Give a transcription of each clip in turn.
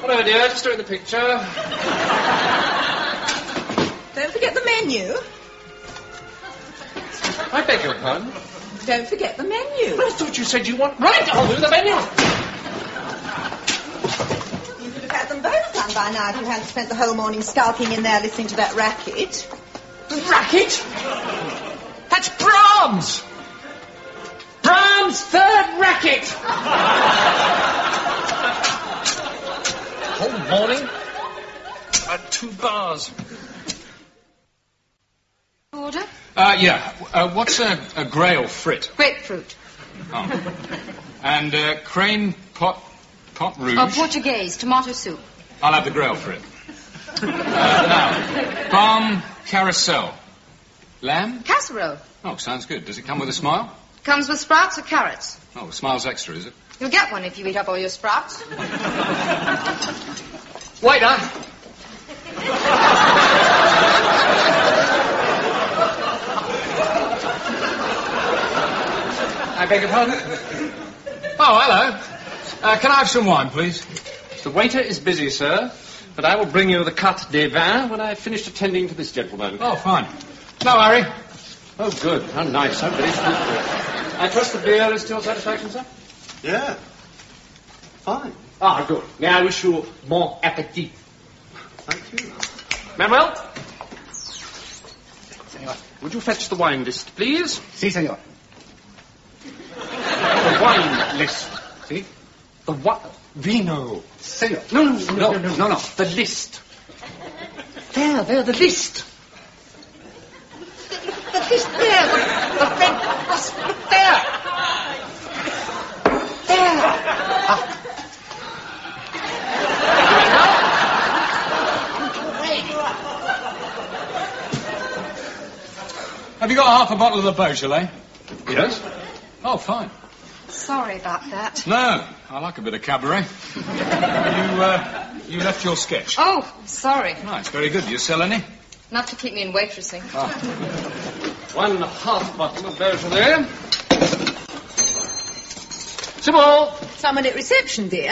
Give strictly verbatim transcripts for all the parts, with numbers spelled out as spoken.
Hello, dear. Just doing the picture. Don't forget the menu. I beg your pardon? Don't forget the menu. I thought you said you want... Right, I'll do the menu. You could have had them both done by now if you hadn't spent the whole morning skulking in there listening to that racket. Racket? That's Brahms! Brahms' third racket! Whole morning? About two bars. Order? Uh, yeah. Uh, what's a, a grail frit? Grapefruit. Oh. And uh, crane pot pot rouge. Oh, Portuguese, tomato soup. I'll have the grail frit. Uh, now, palm carousel. Lamb? Casserole. Oh, sounds good. Does it come with a smile? Comes with sprouts or carrots. Oh, smile's extra, is it? You'll get one if you eat up all your sprouts. Waiter! I beg your pardon? Oh, hello. Uh, can I have some wine, please? The waiter is busy, sir, but I will bring you the carte des vins when I have finished attending to this gentleman. Oh, fine. No hurry. Oh, good. How nice. How very fruitful. I trust the beer is to your satisfaction, sir? Yeah. Fine. Ah, good. May I wish you bon appetit. Thank you. Manuel? Senor, would you fetch the wine list, please? Si, senor. The wine list. See? The what? Vino. Senor. No, no, no, no, no, no, no. The list. There, there, the list. The list there. The, the red cross. Look there. There. Ah. Have you got half a bottle of the Beaujolais? Yes? Oh, fine. Sorry about that. No, I like a bit of cabaret. you, uh, you left your sketch. Oh, sorry. Nice, very good. Do you sell any? Not to keep me in waitressing. Oh. One half bottle of Beaujolais. Sybil! Someone at reception, dear.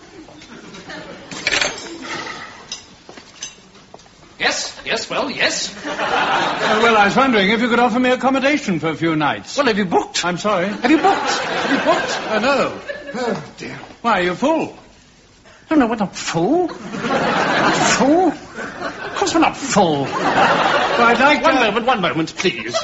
Yes, yes, well, yes. Uh, well, I was wondering if you could offer me accommodation for a few nights. Well, have you booked? I'm sorry. Have you booked? Have you booked? Oh, no. Oh, dear. Why, are you full? No, no, we're not full. Not full? Of course we're not full. Well, I'd like One to... moment, one moment, please.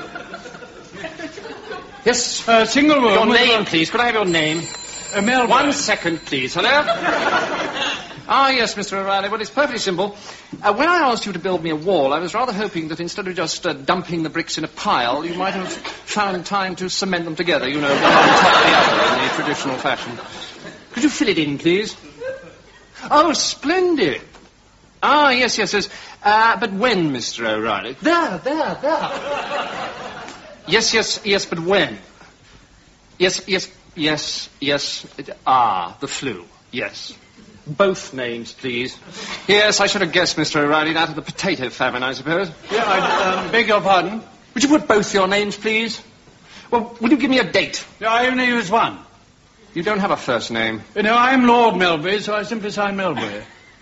Yes? A single room... Your with name, a- please. Could I have your name? A Melbourne. One second, please. Hello? Ah, yes, Mister O'Reilly. Well, it's perfectly simple. Uh, when I asked you to build me a wall, I was rather hoping that instead of just uh, dumping the bricks in a pile, you might have found time to cement them together, you know, one on top of the other in the traditional fashion. Could you fill it in, please? Oh, splendid. Ah, yes, yes, yes. Uh, but when, Mister O'Reilly? There, there, there. Yes, yes, yes, but when? Yes, yes, yes, yes. Ah, the flu. Yes. Both names, please. Yes, I should have guessed, Mister O'Reilly, out of the potato famine, I suppose. Yeah, I um, beg your pardon? Would you put both your names, please? Well, will you give me a date? No, I only use one. You don't have a first name. You know, I'm Lord Melbury, so I simply sign Melbury.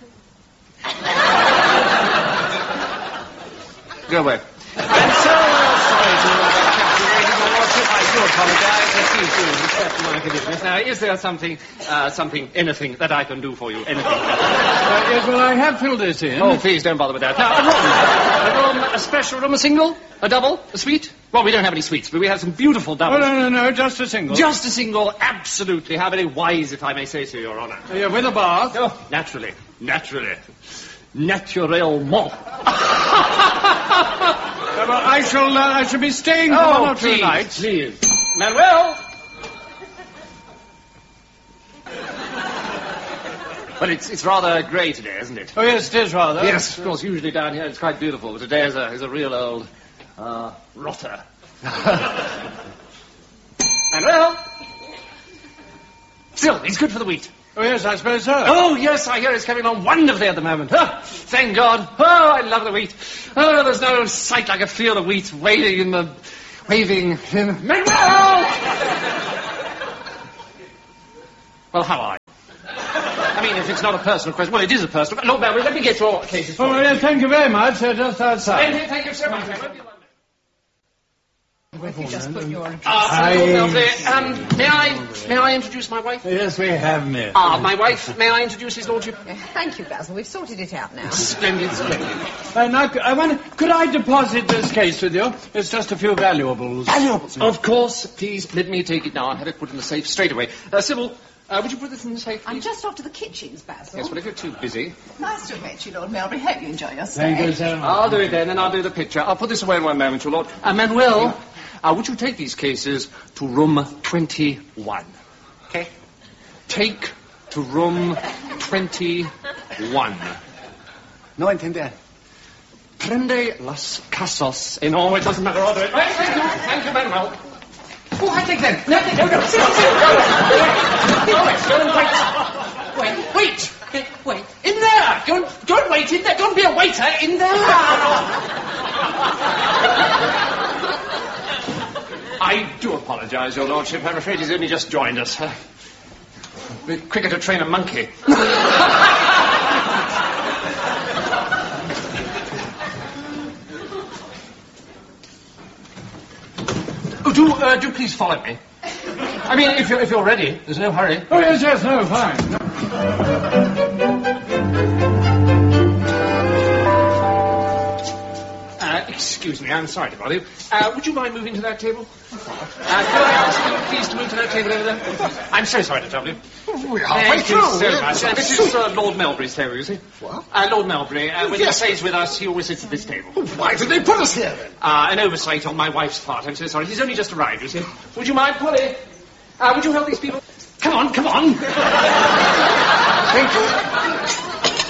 Go away. I'm so sorry to uh, catch you waiting, Your Lordship. I do apologise. I seem to accept my forgiveness. Now, is there something, uh, something, anything that I can do for you? Anything? Uh, yes, well, I have filled this in. Oh, please don't bother with that. Now, a room. A room, a special room, a single, a double, a suite. Well, we don't have any suites, but we have some beautiful Oh, doubles. no, no, no, just a single. Just a single, absolutely. How very wise, if I may say so, Your Honour. Uh, yeah, with a bath. Oh, naturally, naturally. Naturellement. Uh, well, I shall, uh, I shall be staying for Oh, one or two please, nights. please. Manuel! Well, it's, it's rather grey today, isn't it? Oh, yes, it is rather. Yes, of course, usually down here it's quite beautiful, but today is a, is a real old, uh, rotter. Manuel! Still, he's good for the wheat. Oh, yes, I suppose so. Oh, yes, I hear it's coming on wonderfully at the moment. Oh, thank God. Oh, I love the wheat. Oh, there's no sight like a field of wheat waving in the... waving in... Manuel! Well, how are you? I mean, if it's not a personal question, well, it is a personal. Lord Melbury, let me get your cases. Oh, yes, thank you very much. Uh, just outside. Thank you, thank you so much. If you just put your address. Ah, Lord Melbury, um, may I, may I introduce my wife? Yes, we have, miss. Ah, my wife. May I introduce his lordship? Thank you, Basil. We've sorted it out now. Splendid, splendid. Uh, now, I wonder, could I deposit this case with you? It's just a few valuables. Valuables? Of course. Please, let me take it now. I'll have it put in the safe straight away. Uh, Sybil, uh, would you put this in the safe, please? I'm just off to the kitchens, Basil. Yes, well, if you're too busy. Nice to meet you, Lord Melbury. Hope you enjoy your stay. Thank you, sir. I'll do it then, and I'll do the picture. I'll put this away in one moment, your lord. Uh, Manuel, uh, would you take these cases to room twenty-one? Okay. Take to room twenty-one. No entender. Prende las casas. In all, it doesn't matter. I'll do it. Right, thank you. Thank you, Manuel. Oh, I take them. No, no, no. Sit, sit, go. Go, go and wait. Wait, wait. Wait, wait. In there. Go and, go and wait in there. Don't be a waiter. In there. I do apologize, your lordship. I'm afraid he's only just joined us. Uh, a bit quicker to train a monkey. Oh, do, uh, do please follow me. I mean, if you're, if you're ready, there's no hurry. Oh, yes, yes, no, fine. Uh, excuse me, I'm sorry to bother you. Uh, would you mind moving to that table? Uh, could I ask you please to move to that table over there? I'm so sorry to trouble you. We're Thank you so much. Uh, this is uh, Lord Melbury's table, you see. What? Uh, Lord Melbury, uh, when Yes. he stays with us, he always sits at this table. Why did they put us here then? Uh, an oversight on my wife's part. I'm so sorry. He's only just arrived, you see. Would you mind, Polly? Uh, would you help these people? Come on, come on. Thank you.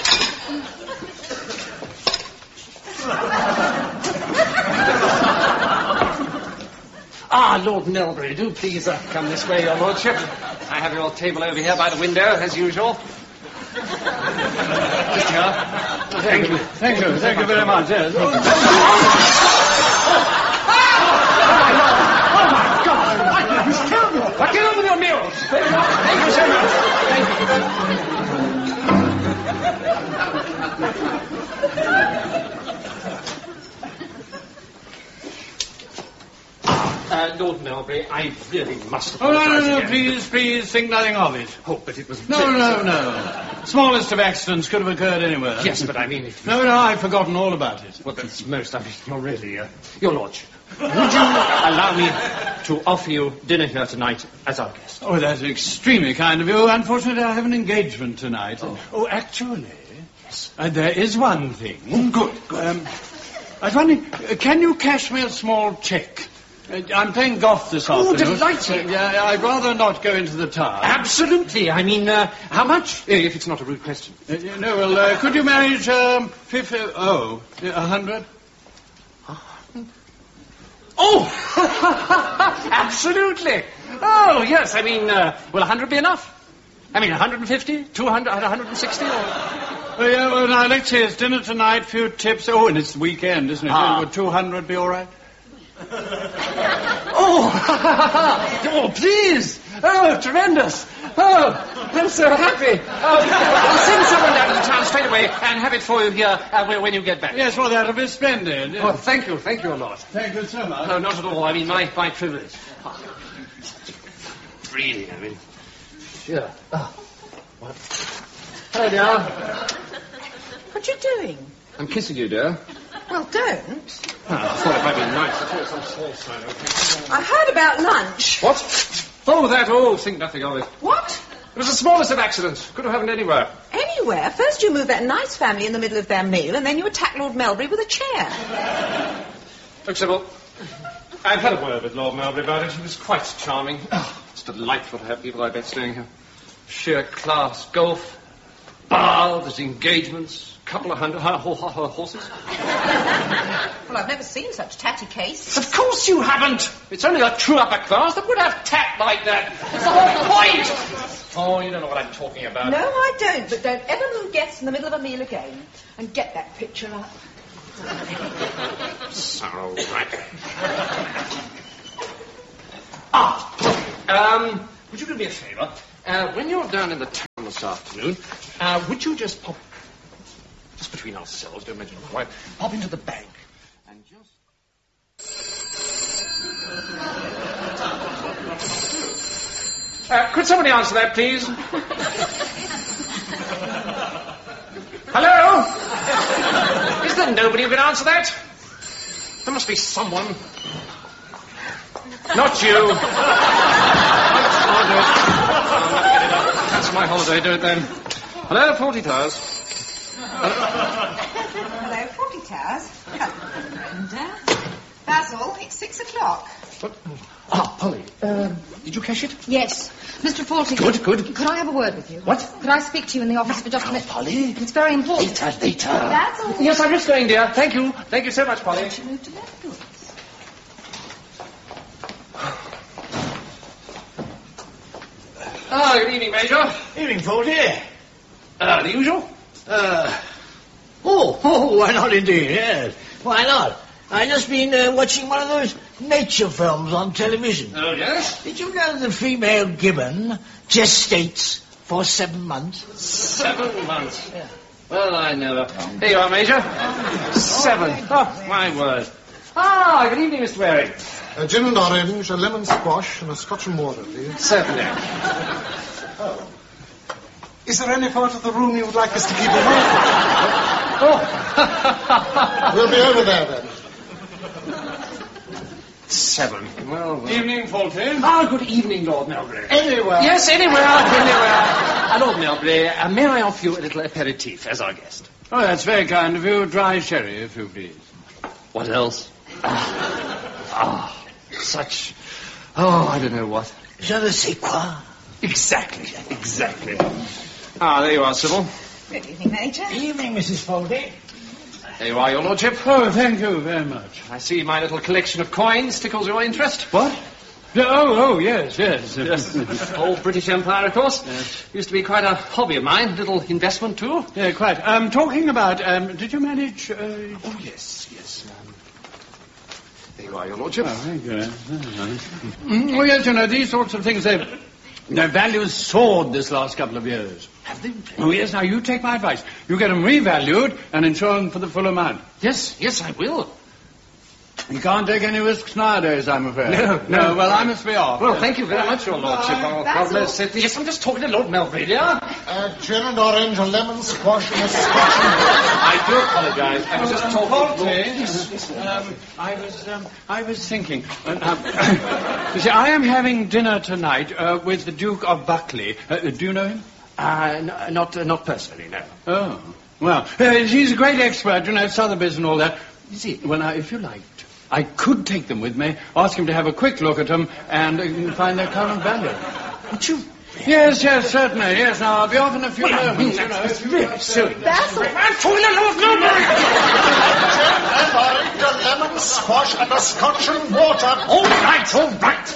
Ah, Lord Melbury, do please uh, come this way, your lordship. I have your table over here by the window, as usual. Just here. Thank you. Thank you. Thank you very much. Yes. But get on with your meals. Thank you so much. Thank you. Uh, Lord Melbury, I really must Oh, no, apologize no, no, again. please, please, think nothing of it. Oh, but it was... No, very- no, no. Smallest of accidents could have occurred anywhere. Yes, but I mean... If... No, no, I've forgotten all about it. Well, that's most... I mean, you're really... Uh, your lordship, would you allow me to offer you dinner here tonight as our guest? Oh, that's extremely kind of you. Unfortunately, I have an engagement tonight. Oh, oh actually, yes. uh, there is one thing. Oh, good, good. Um, I was wondering, uh, can you cash me a small cheque? Uh, I'm playing golf this Oh, afternoon. delighted. Uh, yeah, I'd rather not go into the tower. Absolutely. I mean, uh, how much? If it's not a rude question. Uh, you know, well, uh, could you manage um, fifty? Oh, a hundred? Oh, absolutely. Oh, yes. I mean, uh, will a hundred be enough? I mean, one hundred fifty, two hundred, one hundred sixty, or... Oh, yeah, well, now, let's see, it's dinner tonight, few tips. Oh, and it's the weekend, isn't it? Ah. Would two hundred be all right? Oh, oh, please. Oh, tremendous. Oh, I'm so happy. Oh, I'll send someone down to town straight away and have it for you here uh, when when you get back. Yes, well, that'll be splendid. Yes. Oh, thank you. Thank you a lot. Thank you so much. No, not at all. I mean, my, my privilege. Oh, really, I mean... Sure. Oh, what? Hello, dear. What you doing? I'm kissing you, dear. Well, don't. Oh, I thought it might be nice to talk some small side, okay? I heard about lunch. What? Oh, that, oh, think nothing of it. What? It was the smallest of accidents. Could have happened anywhere. Anywhere. First you move that nice family in the middle of their meal, and then you attack Lord Melbury with a chair. Look, Sybil, I've had a word with Lord Melbury about it. He was quite charming. Oh, it's delightful to have people like that staying here. Sheer class, golf, baths, engagements, couple of hundred ho- ho- ho- horses. Well, I've never seen such tatty case. Of course you haven't. It's only a true upper class that would have tat like that. That's the whole point. Oh, you don't know what I'm talking about. No, I don't, but don't ever move guests in the middle of a meal again. And get that picture up. Sorrow, right. Ah, um, would you do me a favour? Uh, when you're down in the town down this afternoon. Uh, would you just pop, just between ourselves, don't mention my wife, pop into the bank and just... Uh, could somebody answer that, please? Hello? Is there nobody who can answer that? There must be someone. Not you. I'll do it. I'll never get it up. That's my holiday. Do it then. Hello, Forty Towers. Hello, Forty Towers. Hello, Brenda. Basil, it's six o'clock. What? Ah, Polly, um, did you catch it? Yes. Mister Faulty. Good, good. Could I have a word with you? What? Could I speak to you in the office for just a minute? Polly. It's very important. Later, later. That's all. Yes, I'm just going, dear. Thank you. Thank you so much, Polly. She moved to Leftwoods. Ah, good evening, Major. Evening, Forty. Uh, the usual? Uh, oh, oh, why not indeed, yes. Why not? I just been uh, watching one of those nature films on television. Oh, yes? Did you know the female gibbon gestates for seven months? Seven months. Yeah. Well, I never. Here you are, Major. Seven. Oh, my word. Ah, good evening, Mister Waring. A gin and orange, a lemon squash, and a scotch and water, please. Certainly. Oh. Is there any part of the room you would like us to keep away from? Oh. We'll be over there, then. Seven. Well, well. Evening, Faulty. Ah, good evening, Lord Melbury. Anywhere. Yes, anywhere, anywhere. Uh, Lord Melbury, uh, may I offer you a little aperitif as our guest? Oh, that's very kind of you. Dry sherry, if you please. What else? Ah, ah, such... Oh, I don't know what. Je ne sais quoi. Exactly, exactly. Ah, there you are, Sybil. Good evening, Major. Evening, Missus Forty. There you are, your lordship. Oh, thank you very much. I see my little collection of coins tickles your interest. What? Oh, oh, yes, yes. Yes. Old British Empire, of course. Yes. Used to be quite a hobby of mine. A little investment, too. Yeah, quite. Um, talking about, um, did you manage... Uh... Oh, yes, yes. Um, there you are, your lordship. Oh, thank you. Mm, oh, yes, you know, these sorts of things, they've... Their values soared this last couple of years. Have they? Oh, yes, now you take my advice. You get them revalued and insure them for the full amount. Yes, yes, I will. You can't take any risks nowadays, I'm afraid. No, no. Well, I must be off. Well, thank you very much, your lordship. Uh, Oh, that's God bless all. it. Yes, I'm just talking to Lord Melbury, dear. A gin and orange, a lemon squash, and a scotch and water. I do apologise. I was just talking... Faulty, um, I was, um, I was thinking. Uh, um, you see, I am having dinner tonight uh, with the Duke of Buckley. Uh, do you know him? Uh, n- not, uh, not personally, no. Oh, well, uh, he's a great expert, you know, Sotheby's and all that. You see, well, now, if you liked, I could take them with me, ask him to have a quick look at them, and uh, find their current value. Would you? Yes, yes, certainly, yes. Now, I'll be off in a few Well, I mean, moments, you know. that's really silly. Basil. I'm talking to Lord Melbury! Gin and orange, a lemon squash, and a scotch and water. All right, all right.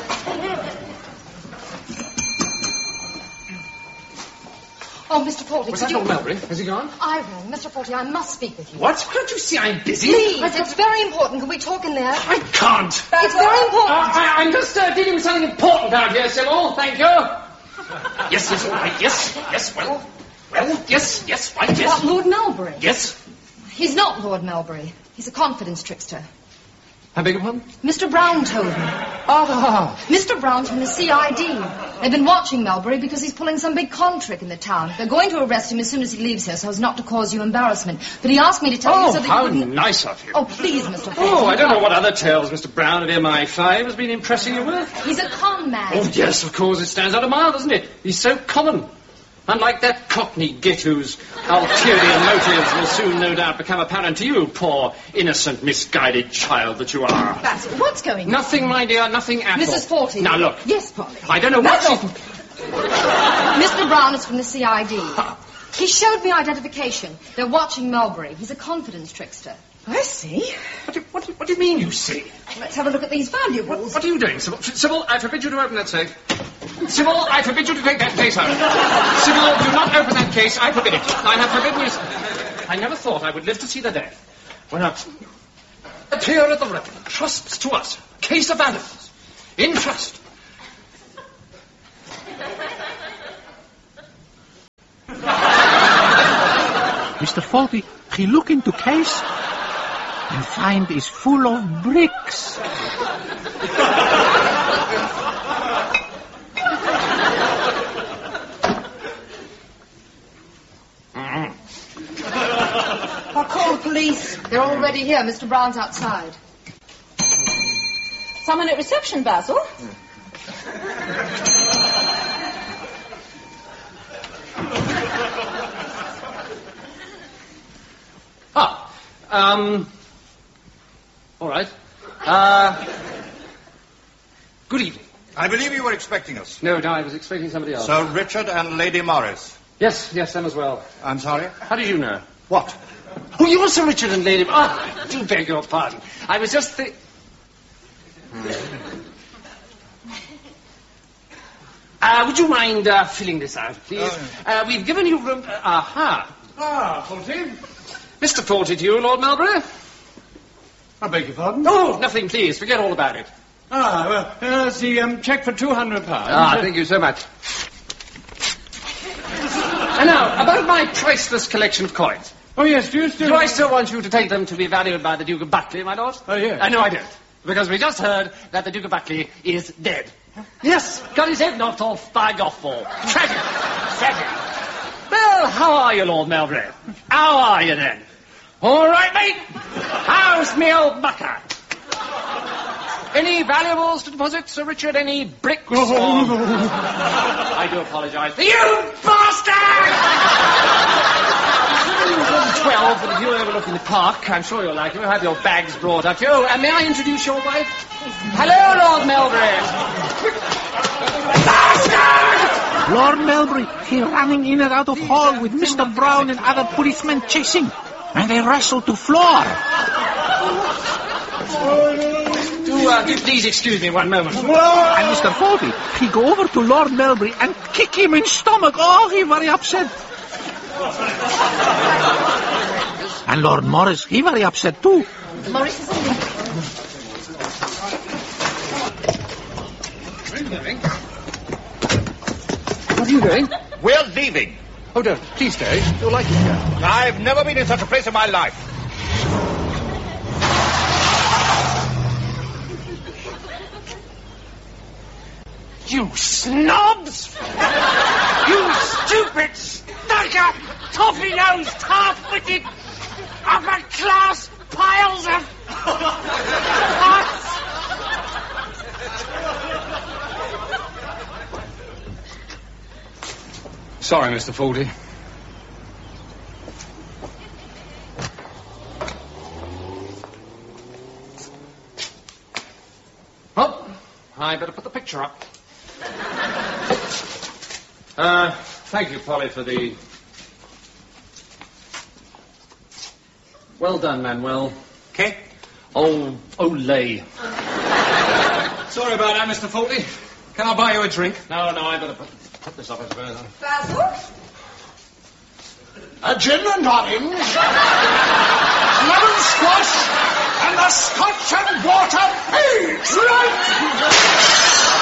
Oh, Mister Faulty, Was could that you... Lord Melbury? Has he gone? I rang. Mister Faulty, I must speak with you. What? Don't you see I'm busy? Please, it's very important. Can we talk in there? I can't. It's very important. Uh, I, I'm just uh, dealing with something important out here, Sybil. Thank you. Yes, yes, all right. Yes, yes, well, well, yes, yes, right, yes. What, Lord Melbury? Yes. He's not Lord Melbury. He's a confidence trickster. I beg your pardon? Mister Brown told me. Ah. Mister Brown's from the C I D. They've been watching Melbury because he's pulling some big con trick in the town. They're going to arrest him as soon as he leaves here so as not to cause you embarrassment. But he asked me to tell you Oh, so that how you wouldn't... nice of you. Oh, please, Mister Faulty. Oh, I don't know what other tales Mister Brown at M I five has been impressing you with. He's a con man. Oh, yes, of course, it stands out a mile, doesn't it? He's so common. Unlike that cockney git whose ulterior motives will soon, no doubt, become apparent to you, poor, innocent, misguided child that you are. Basil, what's going on? Nothing, my dear, nothing at all. Missus Faulty. Now, look. Yes, Polly. I don't know what Basil. she's... Mister Brown is from the C I D. He showed me identification. They're watching Melbury. He's a confidence trickster. I see. What do, what, do, what do you mean, you see? Let's have a look at these valuables. What, what are you doing, Sybil? Sybil, I forbid you to open that safe. Sybil, I forbid you to take that case out. Sybil, do not open that case. I forbid it. I have forbidden you... I never thought I would live to see the day when a... appear at the reckoning, trusts to us, case of valuables, in trust. Mister Faulty, he look into case and find is full of bricks. I'll call the police. They're already here. Mister Brown's outside. Someone at reception, Basil? Ah, um, all right. Uh, good evening. I believe you were expecting us. No, no, I was expecting somebody else. Sir Richard and Lady Morris. Yes, yes, them as well. I'm sorry? How did you know? What? Oh, you were Sir Richard and Lady... Ah, I do beg your pardon. I was just thi... Uh, would you mind uh, filling this out, please? Oh, uh, we've given you room... Uh, aha. Ah, Faulty. Mister Faulty to you, Lord Melbury. I beg your pardon? Oh, nothing, please. Forget all about it. Ah, well, uh, the um, cheque for two hundred pounds. Ah, thank you so much. And now, about my priceless collection of coins. Oh, yes, do you still... Do I still want you to take them to be valued by the Duke of Buckley, my lord? Oh, yes. Uh, no, I don't. Because we just heard that the Duke of Buckley is dead. Yes, got his head knocked off by a golf ball. Tragic. Tragic. Well, how are you, Lord Melbury? How are you, then? All right, mate? How's me old bucker? Any valuables to deposit, Sir Richard? Any bricks? Oh, or... no. I do apologise. You bastard! Twelve, but if you overlook in the park, I'm sure you'll like it. We'll have your bags brought up to you. Uh, may I introduce your wife? Hello, Lord Melbury. Bastard! Lord Melbury, he running in and out of hall with Mister Brown and other policemen chasing. And they wrestle to floor. Do, uh, do please excuse me one moment. And Mister Faulty, he go over to Lord Melbury and kick him in stomach. Oh, he very upset. And Lord Morris, he very upset too. Morris is in there. What are you doing? We're leaving. Oh, don't. Please stay. You'll like it here. I've never been in such a place in my life. You snobs! You stupid, stuck-up, toffee-nosed, half-witted, upper-class piles of... What? Sorry, Mister Faulty. Oh, I better put the picture up. Uh, thank you, Polly, for the... Well done, Manuel. Okay? Oh, Olay. Sorry about that, Mister Faulty. Can I buy you a drink? No, no, I better put, put this up, I suppose. Basil? A gin and orange, lemon squash, and the scotch and water peach. Right!